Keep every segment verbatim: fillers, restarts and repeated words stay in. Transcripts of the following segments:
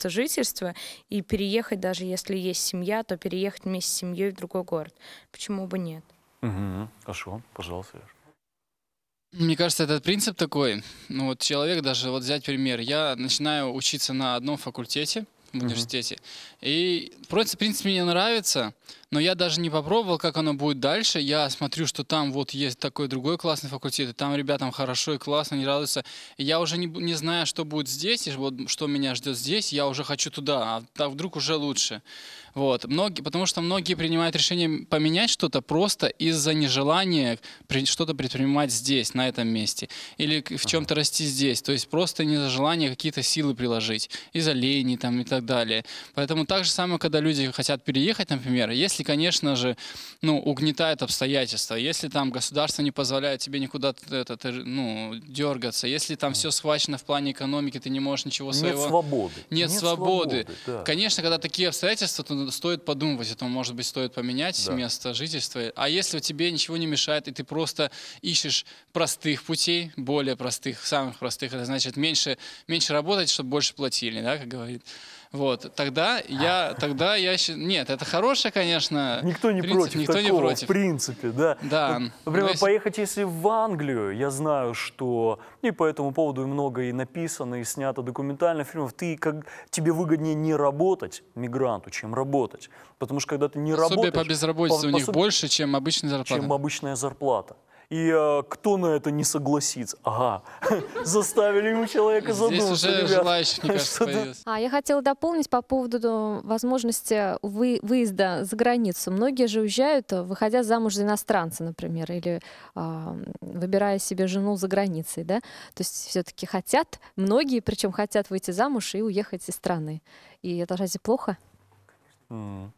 место жительства и переехать, даже если есть семья, то переехать вместе с семьей в другой город. Почему бы нет? Угу. Хорошо, пожалуйста, Яш. Мне кажется, этот принцип такой. Ну вот человек, даже вот взять пример. Я начинаю учиться на одном факультете в Мгм. университете. И принцип, принцип мне нравится, но я даже не попробовал, как оно будет дальше. Я смотрю, что там вот есть такой другой классный факультет, и там ребятам хорошо и классно, они радуются. И я уже не, бу- не знаю, что будет здесь, и вот что меня ждет здесь, я уже хочу туда, а так вдруг уже лучше. Вот. Многие, потому что многие принимают решение поменять что-то просто из-за нежелания при- что-то предпринимать здесь, на этом месте. Или к- в чем-то расти здесь. То есть просто не из-за желания какие-то силы приложить. Из-за лени там, и так далее. Поэтому так же самое, когда люди хотят переехать, например, если, конечно же, ну, угнетают обстоятельства, если там государство не позволяет тебе никуда т- это, ты ж- ну, дергаться, если там все схвачено в плане экономики, ты не можешь ничего Нет своего... свободы. Нет свободы. да. Конечно, когда такие обстоятельства, то стоит подумать, это может быть стоит поменять Да. место жительства. А если тебе ничего не мешает, и ты просто ищешь простых путей, более простых, самых простых, это значит меньше, меньше работать, чтобы больше платили, да, как говорит. Вот, тогда я, тогда я щи- нет, это хорошее, конечно, Никто не принцип, против никто такого, не против. в принципе, да. Да, Вот, но например, если- поехать, если в Англию, я знаю, что и по этому поводу и много и написано, и снято документальных фильмов, ты, как, тебе выгоднее не работать мигранту, чем работать. Потому что когда ты не Пособие работаешь... по безработице по- у них пособ- больше, чем обычная зарплата. чем обычная зарплата. И э, кто на это не согласится? Ага, заставили ему человека Здесь задуматься, уже ребят. желающих, мне кажется, Что-то- появилось. А я хотела дополнить по поводу э, возможности вы- выезда за границу. Многие же уезжают, э, выходя замуж за иностранца, например, или а, выбирая себе жену за границей, да? То есть все-таки хотят, многие, причем хотят выйти замуж и уехать из страны. И это разве плохо? М.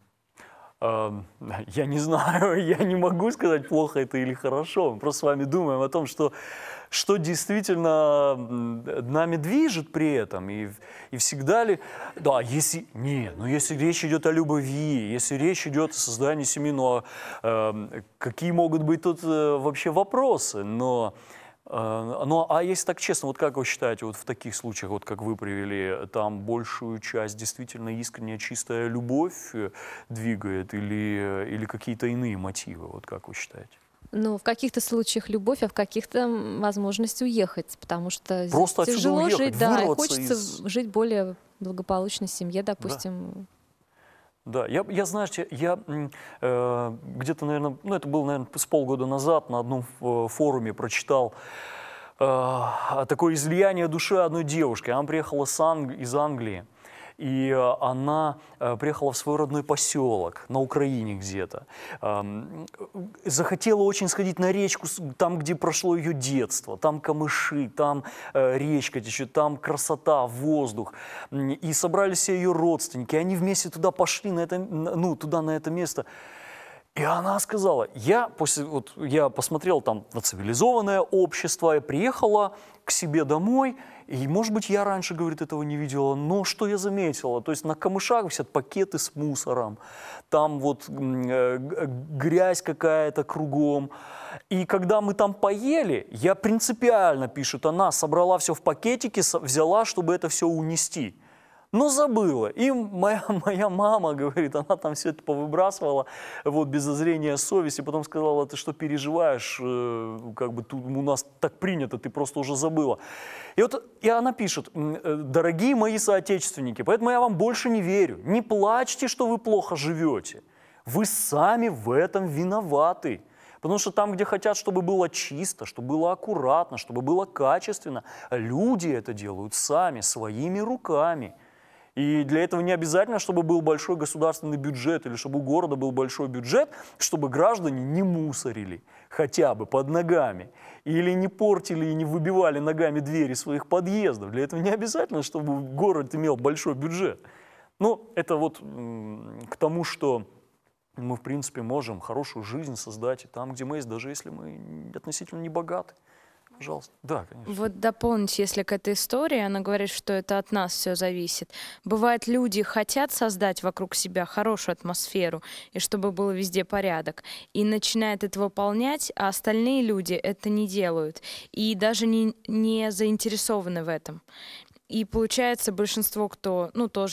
Ам, Я не знаю, я не могу сказать, плохо это или хорошо. Мы просто с вами думаем о том, что, что действительно м, нами движет при этом. И, и всегда ли... Да, если... Не, ну если речь идет о любви, если речь идет о создании семьи, ну, а, эм, какие могут быть тут э, вообще вопросы? Но... Э, Ну, а если так честно, вот как вы считаете, вот в таких случаях, вот как вы привели, там большую часть действительно искренняя чистая любовь э, двигает или, э, или какие-то иные мотивы, вот как вы считаете? Ну, в каких-то случаях любовь, а в каких-то м, возможность уехать, потому что здесь Просто отсюда тяжело уехать, жить, да, и вырваться хочется из- в- жить в более благополучной семье, допустим. Да, я, я знаете, я м, э, где-то, наверное, ну это было, наверное, с полгода назад на одном ф- форуме прочитал э, такое излияние души одной девушки. Она приехала с Анг- из Англии, и э, она э, приехала в свой родной поселок на Украине где-то. Эм, захотела очень сходить на речку, с- там, где прошло ее детство. Там камыши, там э, речка течет, там красота, воздух. М, И собрались все ее родственники, и они вместе туда пошли, на это, на- ну, туда, на это место. И она сказала, я, после, вот, я посмотрел там на цивилизованное общество, я приехала к себе домой, и, может быть, я раньше, говорит, этого не видела, но что я заметила? То есть на камышах висят пакеты с мусором, там вот м, э, г- грязь какая-то кругом. И когда мы там поели, я принципиально, пишет она, собрала все в пакетики, со- взяла, чтобы это все унести. Но забыла. И моя, моя мама, говорит, она там все это повыбрасывала, вот, без зазрения совести, потом сказала, ты что переживаешь, э, как бы тут у нас так принято, ты просто уже забыла. И вот и она пишет, м, э, дорогие мои соотечественники, поэтому я вам больше не верю, не плачьте, что вы плохо живете, вы сами в этом виноваты. Потому что там, где хотят, чтобы было чисто, чтобы было аккуратно, чтобы было качественно, люди это делают сами, своими руками. И для этого не обязательно, чтобы был большой государственный бюджет или чтобы у города был большой бюджет, чтобы граждане не мусорили хотя бы под ногами или не портили и не выбивали ногами двери своих подъездов. Для этого не обязательно, чтобы город имел большой бюджет. Ну, это вот м, к тому, что мы, в принципе, можем хорошую жизнь создать и там, где мы есть, даже если мы относительно не богаты. Пожалуйста. Да, конечно. Вот дополнить, если к этой истории, она говорит, что это от нас все зависит. Бывает, люди хотят создать вокруг себя хорошую атмосферу, и чтобы был везде порядок, и начинают это выполнять, а остальные люди это не делают, и даже не, не заинтересованы в этом. И получается, большинство, кто, ну, тоже